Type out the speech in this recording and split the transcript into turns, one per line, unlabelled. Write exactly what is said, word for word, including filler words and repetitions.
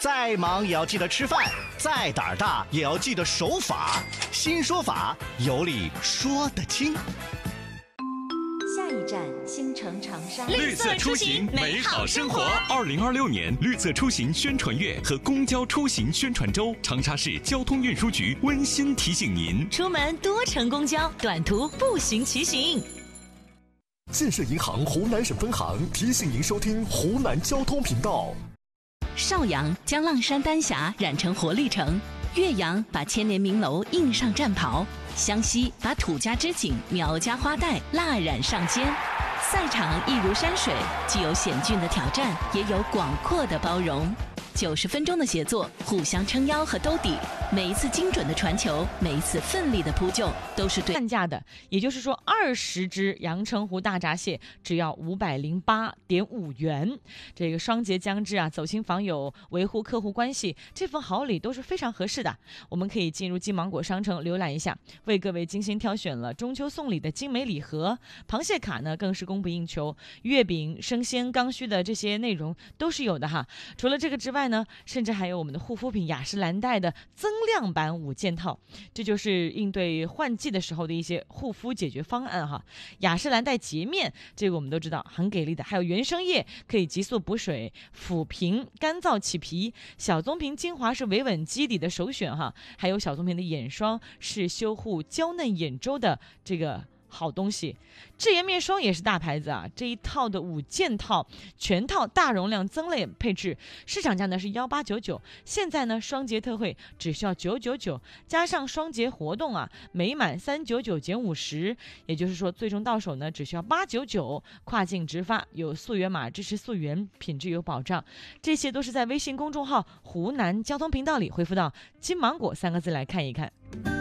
再忙也要记得吃饭，再胆儿大也要记得守法。新说法，有理说得清。
下一站，新城长沙。
绿色出行，美好生活。二零二六年绿色出行宣传月和公交出行宣传周，长沙市交通运输局温馨提醒您：
出门多乘公交，短途步行骑行。
建设银行湖南省分行提醒您收听湖南交通频道。
邵阳将浪山丹霞染成活力城，岳阳把千年名楼印上战袍，湘西把土家织锦、苗家花带蜡染上肩。赛场一如山水，既有险峻的挑战，也有广阔的包容。九十分钟的协作，互相撑腰和兜底，每一次精准的传球，每一次奋力的扑救，都是对
半价的。也就是说，二十只阳澄湖大闸蟹只要五百零八点五元。这个双节将至啊，走亲访友，维护客户关系，这份好礼都是非常合适的。我们可以进入金芒果商城浏览一下，为各位精心挑选了中秋送礼的精美礼盒，螃蟹卡呢更是供不应求，月饼、生鲜、刚需的这些内容都是有的哈。除了这个之外呢，甚至还有我们的护肤品雅诗兰黛的增量版五件套，这就是应对换季的时候的一些护肤解决方案哈。雅诗兰黛洁面，这个我们都知道很给力的，还有原生液可以急速补水、抚平干燥起皮，小棕瓶精华是维稳基底的首选哈，还有小棕瓶的眼霜是修护娇嫩眼周的这个好东西。智颜面霜也是大牌子啊，这一套的五件套全套大容量增类配置，市场价呢是幺八九九，现在呢双节特惠只需要九九九，加上双节活动啊，每满三九九减五十，也就是说最终到手呢只需要八九九，跨境直发，有溯源码，支持溯源，品质有保障。这些都是在微信公众号湖南交通频道里回复到金芒果三个字来看一看。